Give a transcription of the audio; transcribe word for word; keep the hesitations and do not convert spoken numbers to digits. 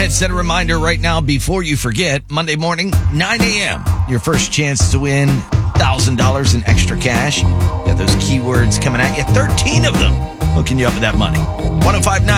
ahead, set a reminder right now before you forget. Monday morning, nine a.m. Your first chance to win one thousand dollars in extra cash. Got those keywords coming at you. thirteen of them hooking you up with that money. one oh five point nine